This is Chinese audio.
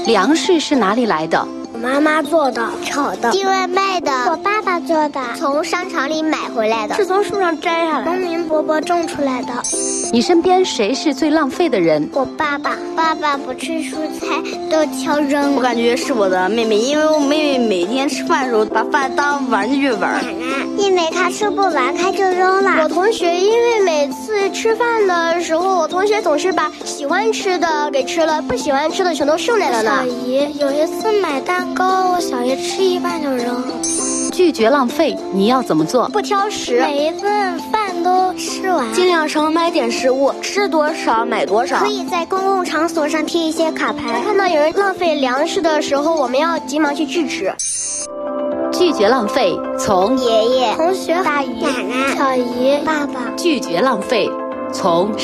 粮食是哪里来的？ 我妈妈做的，炒的， 订外卖的， 我爸爸做的， 从商场里买回来的， 是从树上摘下来，农民伯伯种出来的。 你身边谁是最浪费的人？ 我爸爸，爸爸不吃蔬菜都挑扔。 我感觉是我的妹妹，因为我妹妹每天吃饭的时候把饭当玩具玩。 奶奶，因为她吃不完，她就扔了。 我同学因为每次吃饭的时候，我同学总是把喜欢吃的给吃了，不喜欢吃的全都剩下了呢。 小姨有一次买蛋糕，我小姨吃一半就扔了。 拒绝浪费，你要怎么做？ 不挑食， 每一份饭都吃完， 尽量少买点食物，吃多少买多少。 可以在公共场所上贴一些卡牌， 看到有人浪费粮食的时候，我们要急忙去制止。 拒绝浪费，从爷爷、 同学、 大姨、 奶奶、 小姨、爸爸。 拒绝浪费，从